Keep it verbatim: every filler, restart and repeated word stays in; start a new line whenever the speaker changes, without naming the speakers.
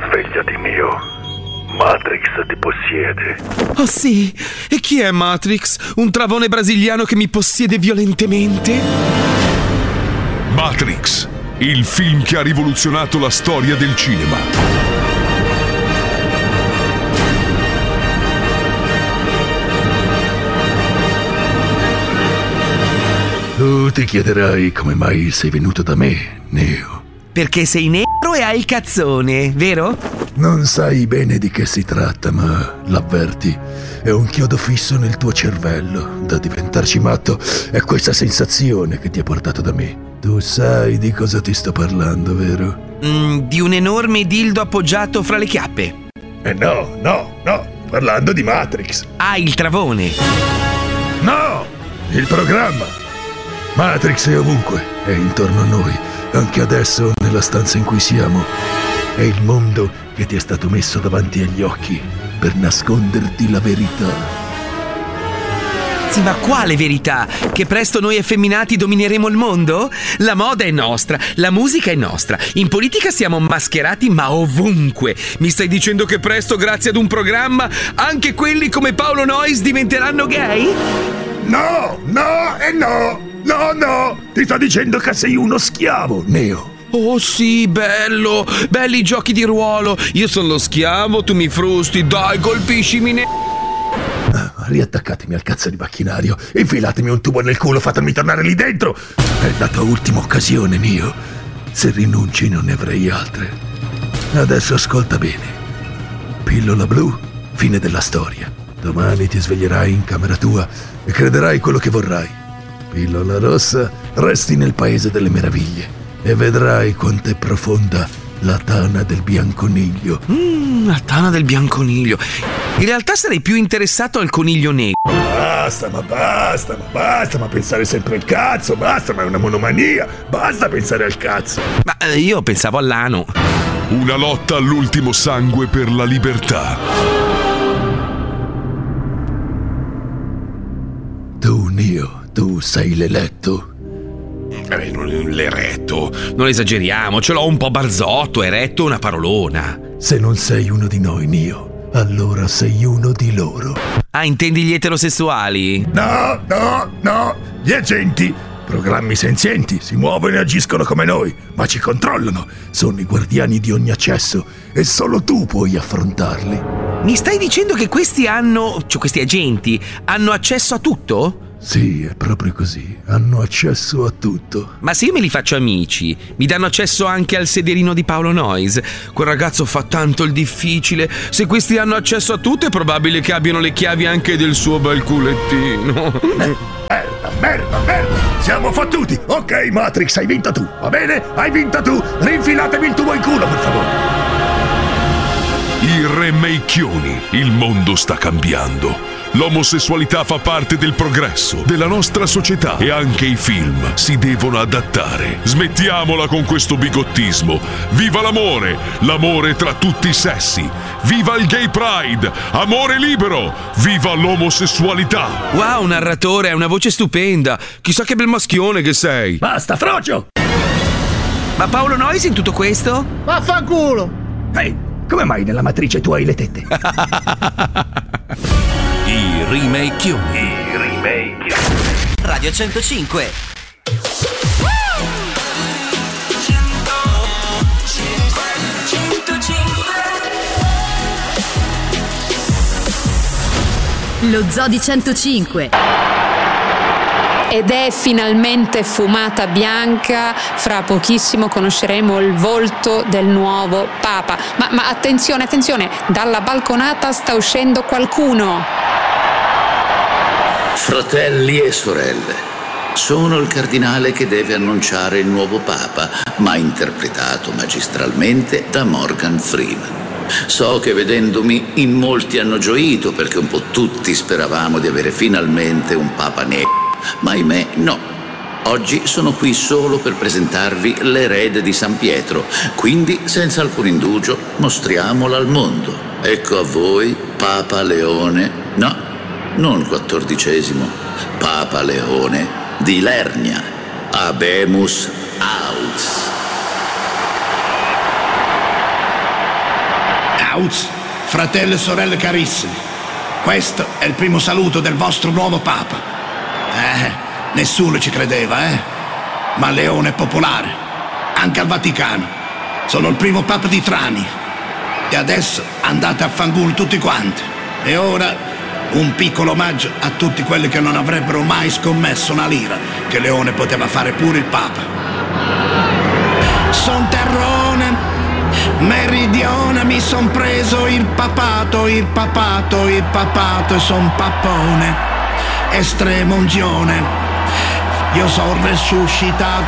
Svegliati, Neo. Matrix ti possiede.
Oh sì? E chi è Matrix? Un travone brasiliano che mi possiede violentemente?
Matrix, il film che ha rivoluzionato la storia del cinema.
Tu ti chiederai come mai sei venuto da me, Neo.
Perché sei nero e hai il cazzone, vero?
Non sai bene di che si tratta, ma l'avverti. È un chiodo fisso nel tuo cervello. Da diventarci matto è questa sensazione che ti ha portato da me. Tu sai di cosa ti sto parlando, vero?
Mm, di un enorme dildo appoggiato fra le chiappe.
Eh no, no, no. Parlando di Matrix.
Ah, il travone.
No! Il programma. Matrix è ovunque, è intorno a noi. Anche adesso, nella stanza in cui siamo, è il mondo che ti è stato messo davanti agli occhi per nasconderti la verità.
Sì, ma quale verità? Che presto noi effeminati domineremo il mondo? La moda è nostra, la musica è nostra, in politica siamo mascherati ma ovunque. Mi stai dicendo che presto, grazie ad un programma, anche quelli come Paolo Noyes diventeranno gay?
No, no e no! No, no! Ti sto dicendo che sei uno schiavo, Neo.
Oh sì, bello! Belli giochi di ruolo! Io sono lo schiavo, tu mi frusti, dai, colpiscimi ne...
Ah, riattaccatemi al cazzo di macchinario, infilatemi un tubo nel culo, fatemi tornare lì dentro! È la tua ultima occasione, Neo. Se rinunci non ne avrei altre. Adesso ascolta bene. Pillola blu, fine della storia. Domani ti sveglierai in camera tua e crederai quello che vorrai. Pillola rossa, resti nel paese delle meraviglie e vedrai quanto è profonda la tana del bianconiglio.
Mmm, la tana del bianconiglio. In realtà sarei più interessato al coniglio nero.
Basta, ma basta, ma basta, ma pensare sempre al cazzo, basta, ma è una monomania, basta pensare al cazzo.
Ma eh, io pensavo all'ano.
Una lotta all'ultimo sangue per la libertà.
Tu, Neo. Tu sei l'eletto?
Eh, non l'eretto. Non esageriamo, ce l'ho un po' barzotto, eretto una parolona.
Se non sei uno di noi, Neo, allora sei uno di loro.
Ah, intendi gli eterosessuali?
No, no, no. Gli agenti, programmi senzienti, si muovono e agiscono come noi, ma ci controllano. Sono i guardiani di ogni accesso e solo tu puoi affrontarli.
Mi stai dicendo che questi hanno, cioè questi agenti, hanno accesso a tutto?
Sì, è proprio così. Hanno accesso a tutto.
Ma se io me li faccio amici, mi danno accesso anche al sederino di Paolo Noyes. Quel ragazzo fa tanto il difficile. Se questi hanno accesso a tutto, è probabile che abbiano le chiavi anche del suo bel culettino.
Merda, merda, merda. Siamo fottuti. Ok, Matrix, hai vinto tu. Va bene? Hai vinto tu. Rinfilatemi il tubo in culo, per favore.
I remake-chioni. Il mondo sta cambiando. L'omosessualità fa parte del progresso della nostra società e anche i film si devono adattare. Smettiamola con questo bigottismo. Viva l'amore, l'amore tra tutti i sessi. Viva il gay pride, amore libero. Viva l'omosessualità.
Wow, narratore, hai una voce stupenda. Chissà che bel maschione che sei.
Basta, frocio.
Ma Paolo Noyes in tutto questo?
Vaffanculo.
Ehi, hey, come mai nella matrice tu hai le tette?
I remake-chioni.
I remake.
Radio centocinque.
Lo Zoo di centocinque.
Ed è finalmente fumata bianca, fra pochissimo conosceremo il volto del nuovo Papa. Ma, ma attenzione, attenzione, dalla balconata sta uscendo qualcuno.
Fratelli e sorelle, sono il cardinale che deve annunciare il nuovo Papa, ma interpretato magistralmente da Morgan Freeman. So che vedendomi in molti hanno gioito perché un po' tutti speravamo di avere finalmente un Papa nero. Ma ahimè no, oggi sono qui solo per presentarvi l'erede di San Pietro, quindi senza alcun indugio mostriamola al mondo. Ecco a voi Papa Leone, no, non quattordicesimo, Papa Leone di Lernia, Habemus Aus.
Auz, fratelli e sorelle carissimi, questo è il primo saluto del vostro nuovo Papa. Eh, nessuno ci credeva, eh? Ma Leone è popolare, anche al Vaticano. Sono il primo Papa di Trani. E adesso andate a fanculo tutti quanti. E ora un piccolo omaggio a tutti quelli che non avrebbero mai scommesso una lira che Leone poteva fare pure il Papa. Son terrone, meridione, mi son preso il papato, il papato, il papato, e son papone, estrema unzione. Io son resuscitato